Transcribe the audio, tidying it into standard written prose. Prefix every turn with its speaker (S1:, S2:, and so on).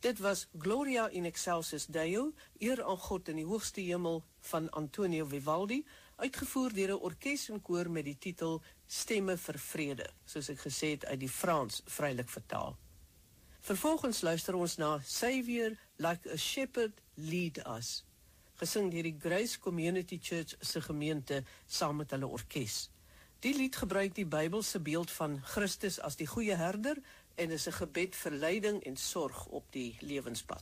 S1: Dit was Gloria in Excelsis Deo, eer aan God in die hoogste hemel van Antonio Vivaldi, uitgevoer deur 'n orkes en koor met die titel Stemme vir Vrede, soos ek gesê het uit die Frans vrylik vertaal. Vervolgens luister ons na Saviour Like a Shepherd Lead Us, gesing deur die Grace Community Church se gemeente saam met hulle orkes. Die lied gebruik die Bybelse beeld van Christus as die goeie herder en is 'n gebed vir leiding en sorg op die lewenspad.